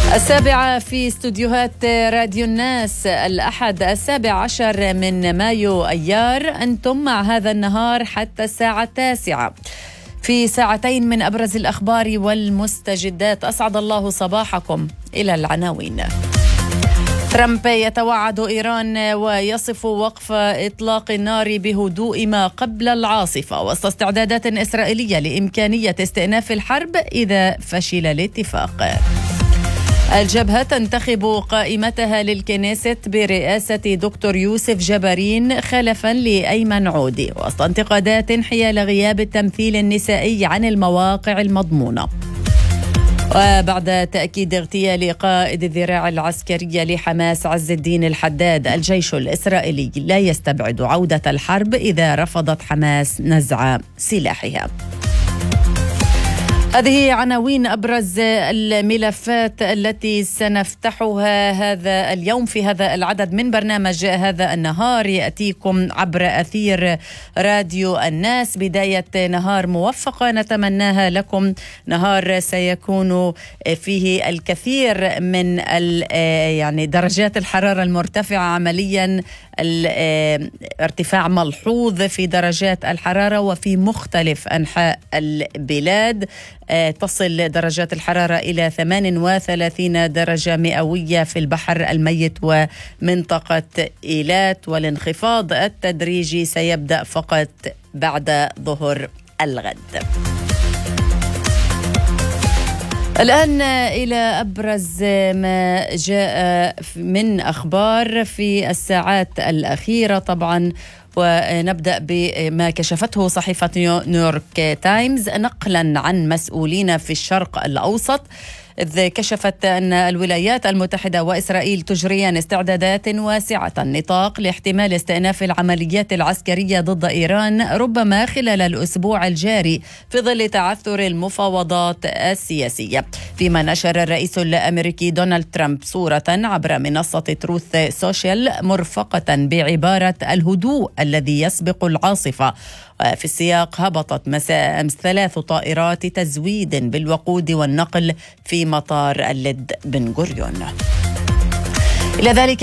السابعة في استوديوهات راديو الناس، الأحد 17 من مايو أيار. أنتم مع هذا النهار حتى الساعة 9 في ساعتين من أبرز الأخبار والمستجدات. أسعد الله صباحكم. إلى العناوين. ترامب يتوعد إيران ويصف وقف إطلاق النار بهدوء ما قبل العاصفة، وسط استعدادات إسرائيلية لإمكانية استئناف الحرب إذا فشل الاتفاق. الجبهة تنتخب قائمتها للكنيست برئاسة دكتور يوسف جبارين خلفا لأيمن عودي، وسط انتقادات حيال غياب التمثيل النسائي عن المواقع المضمونة. وبعد تأكيد اغتيال قائد الذراع العسكرية لحماس عز الدين الحداد، الجيش الإسرائيلي لا يستبعد عودة الحرب إذا رفضت حماس نزع سلاحها. هذه عناوين أبرز الملفات التي سنفتحها هذا اليوم في هذا العدد من برنامج هذا النهار، يأتيكم عبر أثير راديو الناس. بداية نهار موفقة نتمناها لكم، نهار سيكون فيه الكثير من يعني درجات الحرارة المرتفعة عمليا، ارتفاع ملحوظ في درجات الحرارة وفي مختلف أنحاء البلاد. تصل درجات الحرارة إلى 38 درجة مئوية في البحر الميت ومنطقة إيلات، والانخفاض التدريجي سيبدأ فقط بعد ظهر الغد. الآن إلى أبرز ما جاء من أخبار في الساعات الأخيرة طبعا، ونبدأ بما كشفته صحيفة نيويورك تايمز نقلا عن مسؤولين في الشرق الأوسط، إذ كشفت أن الولايات المتحدة وإسرائيل تجريان استعدادات واسعة النطاق لاحتمال استئناف العمليات العسكرية ضد إيران ربما خلال الأسبوع الجاري في ظل تعثر المفاوضات السياسية. فيما نشر الرئيس الأمريكي دونالد ترامب صورة عبر منصة تروث سوشيال مرفقة بعبارة الهدوء الذي يسبق العاصفة. في السياق هبطت مساء أمس 3 طائرات تزويد بالوقود والنقل في مطار اللد بن غوريون. إلى ذلك